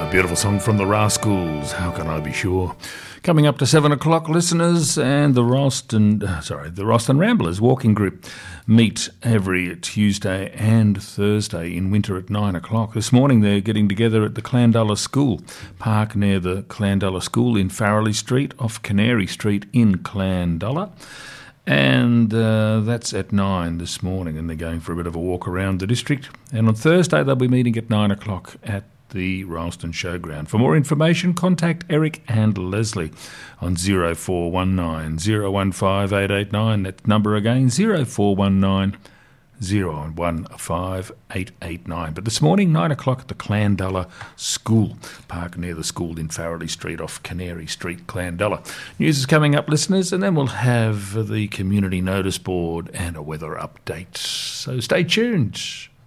Beautiful song from the Rascals, How Can I Be Sure? Coming up to 7 o'clock, listeners, and the Roston Ramblers walking group meet every Tuesday and Thursday in winter at 9 o'clock. This morning they're getting together at the Clandella School Park near the Clandella School in Farrelly Street off Canary Street in Clandella. And that's at 9 this morning, and they're going for a bit of a walk around the district. And on Thursday they'll be meeting at 9 o'clock at the Ralston Showground. For more information, contact Eric and Leslie on 0419 015 889. That number again, 0419 015 889. But this morning, 9 o'clock at the Clandella School Park near the school in Farrelly Street off Canary Street, Clandella. News is coming up, listeners, and then we'll have the community notice board and a weather update. So stay tuned.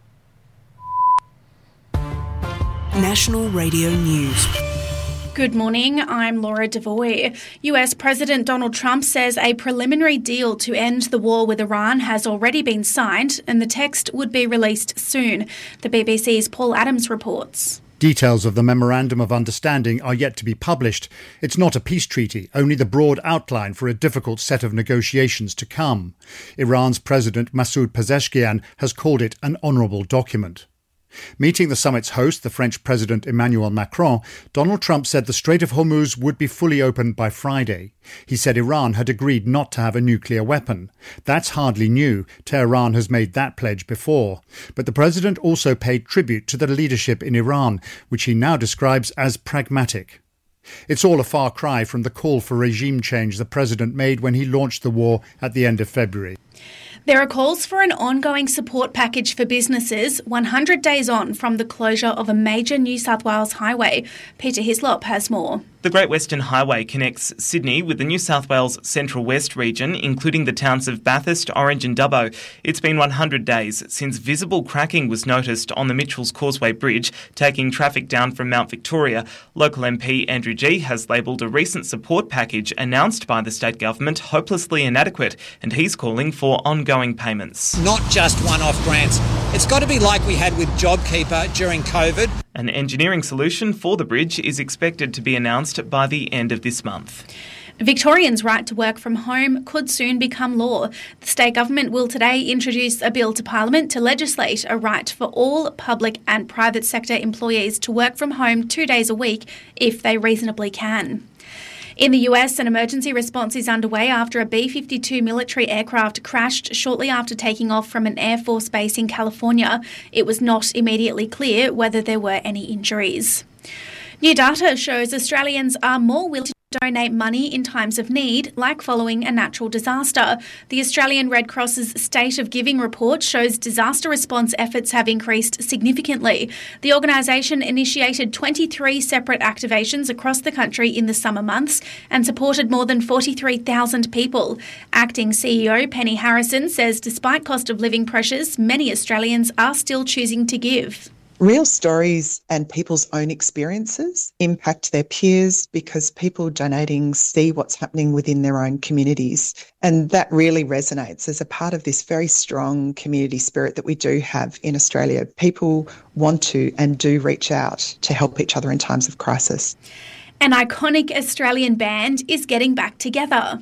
National Radio News. Good morning, I'm Laura Devoy. US President Donald Trump says a preliminary deal to end the war with Iran has already been signed and the text would be released soon. The BBC's Paul Adams reports. Details of the Memorandum of Understanding are yet to be published. It's not a peace treaty, only the broad outline for a difficult set of negotiations to come. Iran's President Masoud Pezeshkian has called it an honourable document. Meeting the summit's host, the French President Emmanuel Macron, Donald Trump said the Strait of Hormuz would be fully opened by Friday. He said Iran had agreed not to have a nuclear weapon. That's hardly new. Tehran has made that pledge before. But the president also paid tribute to the leadership in Iran, which he now describes as pragmatic. It's all a far cry from the call for regime change the president made when he launched the war at the end of February. There are calls for an ongoing support package for businesses 100 days on from the closure of a major New South Wales highway. Peter Hislop has more. The Great Western Highway connects Sydney with the New South Wales Central West region, including the towns of Bathurst, Orange and Dubbo. It's been 100 days since visible cracking was noticed on the Mitchells Causeway Bridge, taking traffic down from Mount Victoria. Local MP Andrew Gee has labelled a recent support package announced by the state government hopelessly inadequate, and he's calling for ongoing payments. Not just one-off grants. It's got to be like we had with JobKeeper during COVID. An engineering solution for the bridge is expected to be announced by the end of this month. Victorians' right to work from home could soon become law. The state government will today introduce a bill to Parliament to legislate a right for all public and private sector employees to work from home 2 days a week if they reasonably can. In the US, an emergency response is underway after a B-52 military aircraft crashed shortly after taking off from an Air Force base in California. It was not immediately clear whether there were any injuries. New data shows Australians are more willing to donate money in times of need, like following a natural disaster. The Australian Red Cross's State of Giving report shows disaster response efforts have increased significantly. The organisation initiated 23 separate activations across the country in the summer months and supported more than 43,000 people. Acting CEO Penny Harrison says despite cost of living pressures, many Australians are still choosing to give. Real stories and people's own experiences impact their peers because people donating see what's happening within their own communities. And that really resonates as a part of this very strong community spirit that we do have in Australia. People want to and do reach out to help each other in times of crisis. An iconic Australian band is getting back together.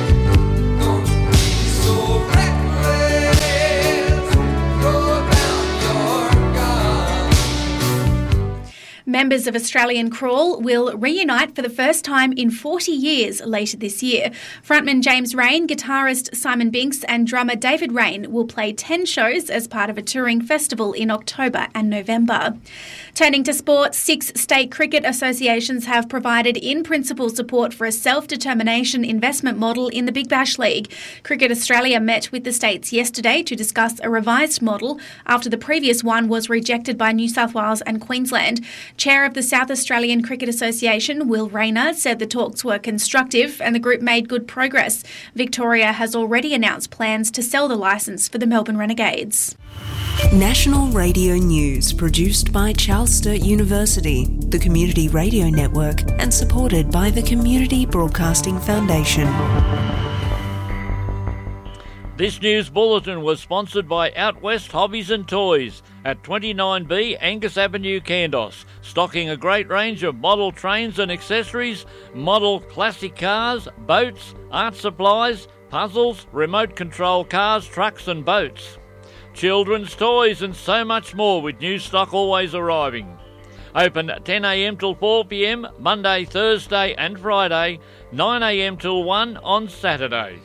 Members of Australian Crawl will reunite for the first time in 40 years later this year. Frontman James Raine, guitarist Simon Binks and drummer David Raine will play 10 shows as part of a touring festival in October and November. Turning to sport, 6 state cricket associations have provided in-principle support for a self-determination investment model in the Big Bash League. Cricket Australia met with the states yesterday to discuss a revised model after the previous one was rejected by New South Wales and Queensland. Chair of the South Australian Cricket Association, Will Rayner, said the talks were constructive and the group made good progress. Victoria has already announced plans to sell the licence for the Melbourne Renegades. National Radio News, produced by Charles Sturt University, the Community Radio Network, and supported by the Community Broadcasting Foundation. This news bulletin was sponsored by Out West Hobbies and Toys at 29B Angus Avenue, Kandos, stocking a great range of model trains and accessories, model classic cars, boats, art supplies, puzzles, remote control cars, trucks and boats. Children's toys and so much more, with new stock always arriving. Open 10am till 4pm, Monday, Thursday and Friday, 9am till 1 on Saturdays.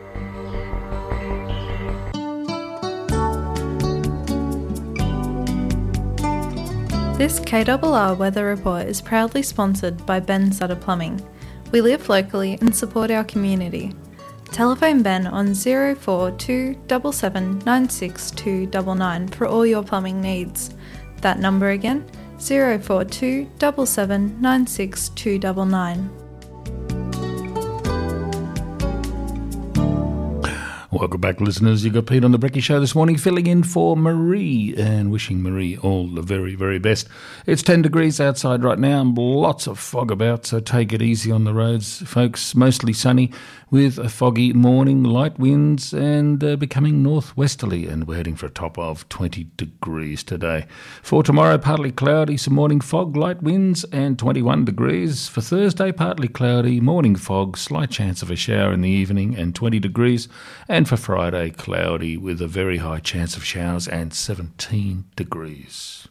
This KRR Weather Report is proudly sponsored by Ben Sutter Plumbing. We live locally and support our community. Telephone Ben on 042 77 962 99 for all your plumbing needs. That number again, 042 77 962 99. Welcome back, listeners. You got Pete on the Brekkie Show this morning, filling in for Marie and wishing Marie all the very, very best. It's 10 degrees outside right now and lots of fog about, so take it easy on the roads, folks. Mostly sunny with a foggy morning, light winds and becoming northwesterly, and we're heading for a top of 20 degrees today. For tomorrow, partly cloudy, some morning fog, light winds and 21 degrees. For Thursday, partly cloudy, morning fog, slight chance of a shower in the evening and 20 degrees. And for Friday, cloudy with a very high chance of showers and 17 degrees.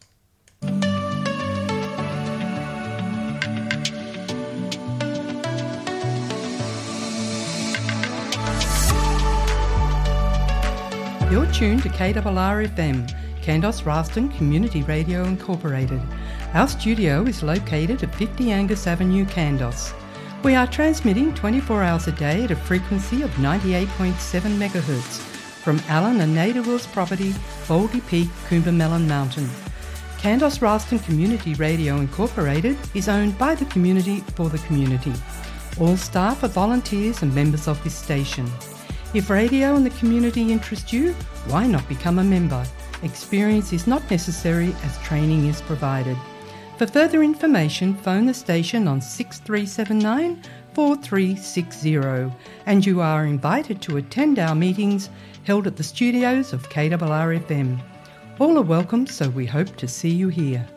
You're tuned to KRR FM, Kandos Ralston Community Radio Incorporated. Our studio is located at 50 Angus Avenue, Kandos. We are transmitting 24 hours a day at a frequency of 98.7 MHz from Allen and Nada Wills property, Baldy Peak, Coombermelon Mountain. Kandos Ralston Community Radio Incorporated is owned by the community for the community. All staff are volunteers and members of this station. If radio and the community interest you, why not become a member? Experience is not necessary as training is provided. For further information, phone the station on 6379 4360 and you are invited to attend our meetings held at the studios of KRR FM. All are welcome, so we hope to see you here.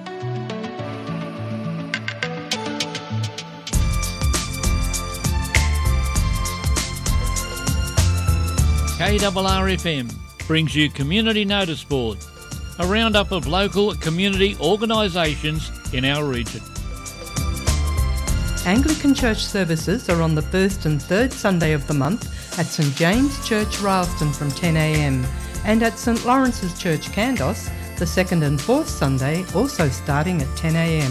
KRR-FM brings you Community Notice Board, a roundup of local community organisations in our region. Anglican church services are on the first and third Sunday of the month at St James Church, Ralston from 10 a.m. and at St Lawrence's Church, Kandos, the second and fourth Sunday, also starting at 10 a.m.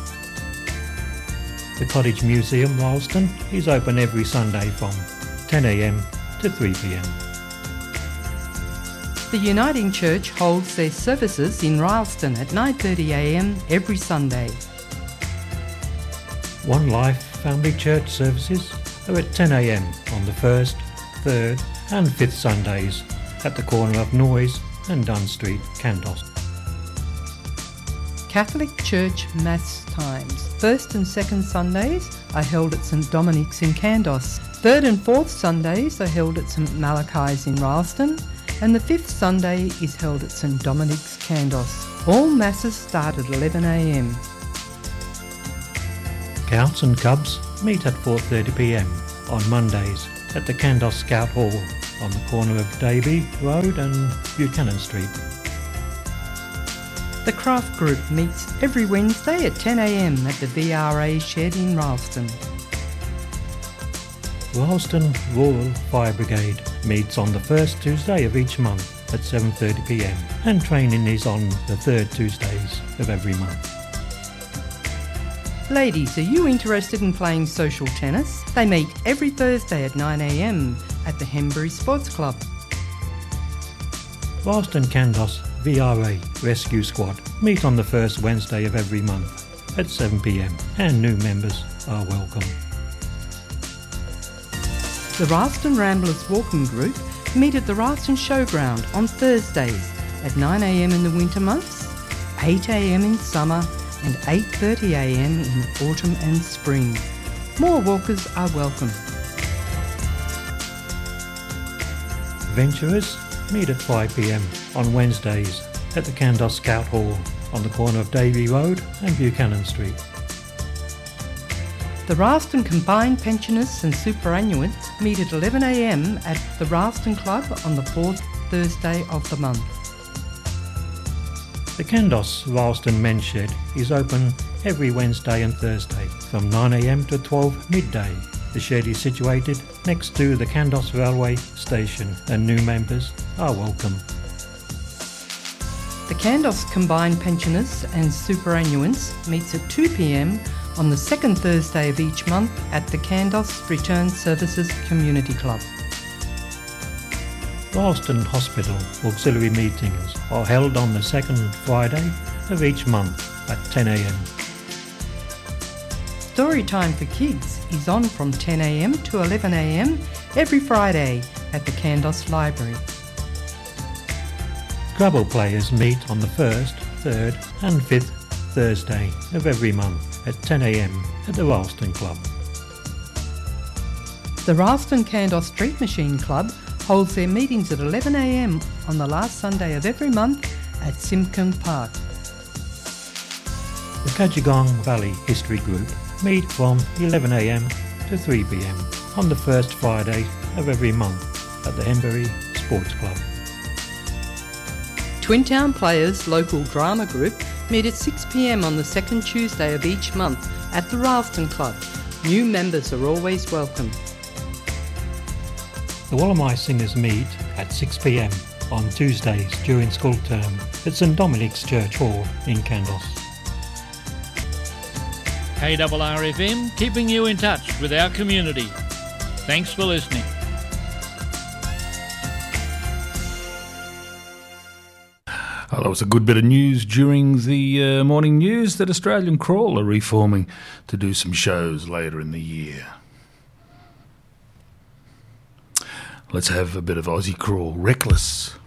The Cottage Museum, Ralston, is open every Sunday from 10 a.m. to 3 p.m. The Uniting Church holds their services in Ralston at 9:30 a.m. every Sunday. One Life Family Church services are at 10 a.m. on the first, third and fifth Sundays at the corner of Noyes and Dunn Street, Kandos. Catholic Church Mass times. First and second Sundays are held at St Dominic's in Kandos. Third and fourth Sundays are held at St Malachi's in Ralston, and the fifth Sunday is held at St Dominic's, Kandos. All masses start at 11 a.m. Scouts and Cubs meet at 4:30 p.m. on Mondays at the Kandos Scout Hall on the corner of Davey Road and Buchanan Street. The Craft Group meets every Wednesday at 10 a.m. at the VRA shed in Ralston. Ralston Rural Fire Brigade meets on the first Tuesday of each month at 7:30 p.m. and training is on the third Tuesdays of every month. Ladies, are you interested in playing social tennis? They meet every Thursday at 9 a.m. at the Hembury Sports Club. Ralston Kandos VRA Rescue Squad meet on the first Wednesday of every month at 7 p.m. and new members are welcome. The Ralston Ramblers Walking Group meet at the Ralston Showground on Thursdays at 9 a.m. in the winter months, 8 a.m. in summer and 8:30 a.m. in autumn and spring. More walkers are welcome. Adventurers meet at 5 p.m. on Wednesdays at the Kandos Scout Hall on the corner of Davey Road and Buchanan Street. The Ralston Combined Pensioners and Superannuants meet at 11 a.m. at the Ralston Club on the fourth Thursday of the month. The Kandos Ralston Men's Shed is open every Wednesday and Thursday from 9 a.m. to 12 midday. The shed is situated next to the Kandos Railway Station and new members are welcome. The Kandos Combined Pensioners and Superannuants meets at 2 p.m. on the second Thursday of each month at the Kandos Return Services Community Club. Ralston Hospital auxiliary meetings are held on the second Friday of each month at 10 a.m. Storytime for Kids is on from 10 a.m. to 11 a.m. every Friday at the Kandos Library. Scrabble players meet on the first, third and fifth Thursday of every month at 10 a.m. at the Ralston Club. The Ralston Kandos Street Machine Club holds their meetings at 11 a.m. on the last Sunday of every month at Simkin Park. The Kajagong Valley History Group meet from 11 a.m. to 3 p.m. on the first Friday of every month at the Hembury Sports Club. Twin Town Players Local Drama Group meet at 6 p.m. on the second Tuesday of each month at the Ralston Club. New members are always welcome. The Wallamai Singers meet at 6 p.m. on Tuesdays during school term at St Dominic's Church Hall in Kandos. KRRFM, keeping you in touch with our community. Thanks for listening. Well, that was a good bit of news during the morning news that Australian Crawl are reforming to do some shows later in the year. Let's have a bit of Aussie Crawl. Reckless.